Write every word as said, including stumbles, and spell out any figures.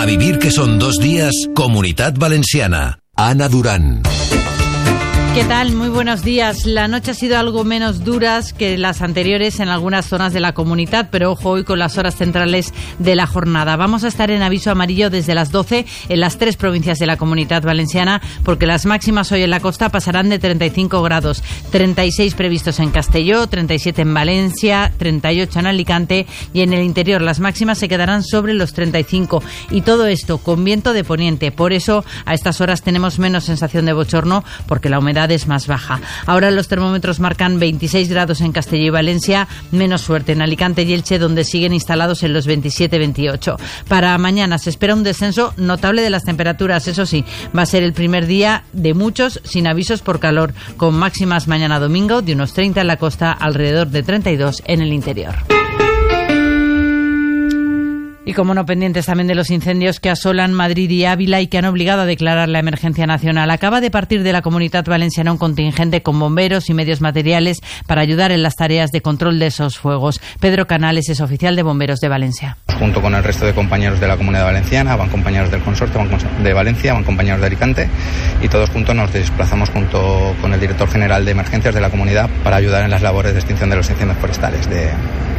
vivir que son dos días, Comunitat Valenciana. Ana Durán. ¿Qué tal? Muy buenos días. La noche ha sido algo menos duras que las anteriores en algunas zonas de la comunidad, pero ojo hoy con las horas centrales de la jornada. Vamos a estar en aviso amarillo desde las doce en las tres provincias de la Comunidad Valenciana, porque las máximas hoy en la costa pasarán de treinta y cinco grados, treinta y seis previstos en Castelló, treinta y siete en Valencia, treinta y ocho en Alicante, y en el interior las máximas se quedarán sobre los treinta y cinco, y todo esto con viento de poniente. Por eso a estas horas tenemos menos sensación de bochorno, porque la humedad es más baja. Ahora los termómetros marcan veintiséis grados en Castelló y Valencia, menos suerte en Alicante y Elche, donde siguen instalados en los veintisiete veintiocho. Para mañana se espera un descenso notable de las temperaturas, eso sí, va a ser el primer día de muchos sin avisos por calor, con máximas mañana domingo de unos treinta en la costa, alrededor de treinta y dos en el interior. Y como no, pendientes también de los incendios que asolan Madrid y Ávila y que han obligado a declarar la emergencia nacional. Acaba de partir de la Comunidad Valenciana un contingente con bomberos y medios materiales para ayudar en las tareas de control de esos fuegos. Pedro Canales es oficial de Bomberos de Valencia. Junto con el resto de compañeros de la Comunidad Valenciana, van compañeros del Consorcio de Valencia, van compañeros de Alicante, y todos juntos nos desplazamos junto con el director general de emergencias de la comunidad para ayudar en las labores de extinción de los incendios forestales de